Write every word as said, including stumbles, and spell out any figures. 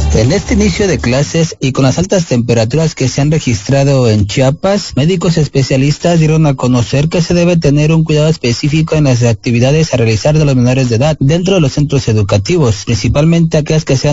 En este inicio de clases y con las altas temperaturas que se han registrado en Chiapas, médicos especialistas dieron a conocer que se debe tener un cuidado específico en las actividades a realizar de los menores de edad dentro de los centros educativos, principalmente aquellas que sean